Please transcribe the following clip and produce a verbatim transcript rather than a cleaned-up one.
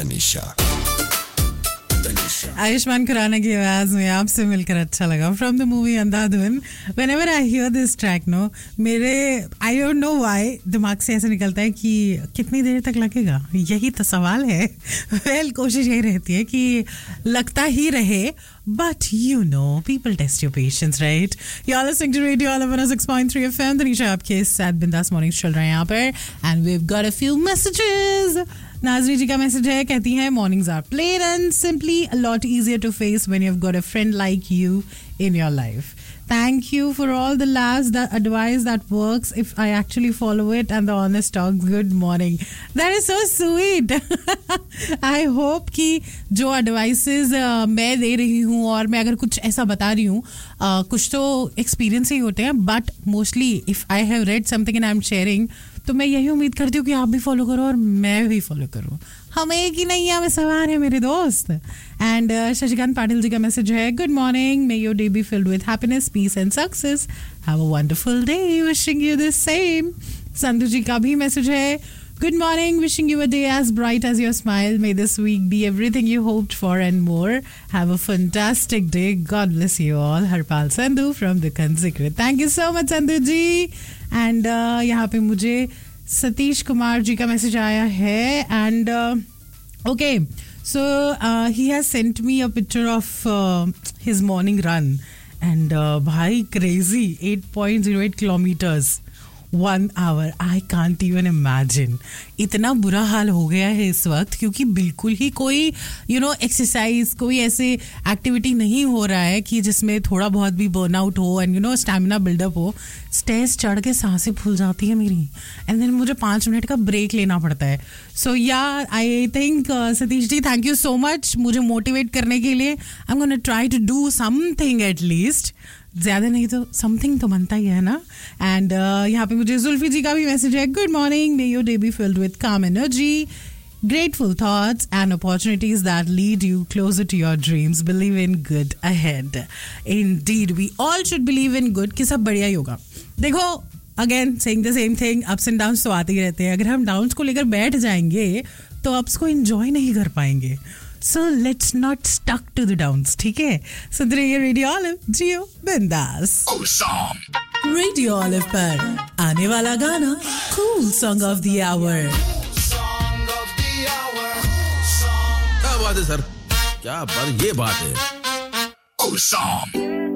तनिषा आयुष्मान खुराना की आवाज में आपसे मिलकर अच्छा लगा. From the movie Andhadhun. Whenever I hear this track no, मेरे आई डोंट नो व्हाई दिमाग से ऐसे निकलता है कि कितनी देर तक लगेगा. यही तो सवाल है. वेल कोशिश यही रहती है कि लगता ही रहे. But you know, people test your patience, right? You're listening to Radio Olive one oh six point three F M. Tanisha आपके साथ बिंदास मॉर्निंग्स चल रहे हैं यहाँ पर. And we've got a few messages. नाजरी जी का मैसेज है, कहती हैं mornings are plain and simply a lot easier to face when you've got a friend like you in your life. Thank you for all the laughs, the advice that works if I actually follow it, and the honest talks. Good morning. That is so sweet. I hope कि जो advices uh, मैं दे रही हूँ और मैं अगर कुछ ऐसा बता रही हूँ, uh, कुछ तो experience ही होते हैं, but mostly if I have read something and I'm sharing, तो मैं यही उम्मीद करती हूँ कि आप भी फॉलो करो और मैं भी फॉलो करूँ. हम एक ही नैया में सवार है मेरे दोस्त. एंड शशिकांत पाटिल जी का मैसेज है, good morning, may your day be filled with happiness, piece and success. Have a wonderful day, wishing you the same. Sandhu जी का भी मैसेज है, good morning, wishing you a day as bright as your smile. May this week be everything you hoped for and more. Have a fantastic day. God bless you all. Harpal Sandhu from the Secret. Thank you so much, Sandhu ji. And uh, यहाँ पे मुझे सतीश कुमार जी का message आया है. And uh, okay, so uh, he has sent me a picture of uh, his morning run. And uh, भाई crazy, eight point zero eight kilometers. One hour. I can't even imagine. इतना बुरा हाल हो गया है इस वक्त क्योंकि बिल्कुल ही कोई यू नो एक्सरसाइज, कोई ऐसे एक्टिविटी नहीं हो रहा है कि जिसमें थोड़ा बहुत भी बर्नआउट हो and you know stamina buildup हो. स्टेयर्स चढ़ के सांसें फूल जाती है मेरी एंड देन मुझे पाँच मिनट का ब्रेक लेना पड़ता है. सो या I think Satish ji, thank you so much मुझे मोटिवेट करने के लिए. I am gonna try to do something at least. ज़्यादा नहीं तो समथिंग तो बनता ही है ना. एंड uh, यहाँ पे मुझे जुल्फी जी का भी मैसेज है, good morning, may your day be filled with काम energy, grateful thoughts and opportunities that lead you closer to your dreams. Believe in good ahead. Indeed, we all should believe in good कि सब बढ़िया ही होगा. देखो, again saying the same thing, ups and downs तो आते ही रहते हैं. अगर हम डाउन्स को लेकर बैठ जाएंगे तो अप्स को एंजॉय नहीं कर पाएंगे. So let's not stuck to the downs, ठीक है? सुन रही है रेडियो ऑलिव, जियो बिंदास. रेडियो ऑलिव पर आने वाला गाना cool song of the our. क्या बात है सर, क्या बात, ये बात है.